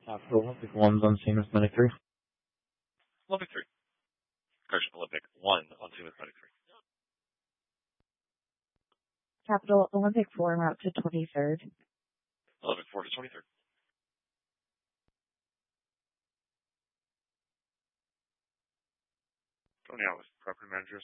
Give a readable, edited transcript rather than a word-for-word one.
Capital Olympic 1's on scene with Medic 3. Olympic 3. Correction, Olympic 1 on scene with Medic 3. Capital Olympic 4 en route to 23rd. Olympic 4 to 23rd. Going out with property manager